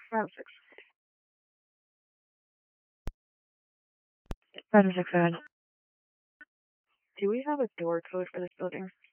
Route 6. 5 and 6 ahead. Do we have a door code for this building?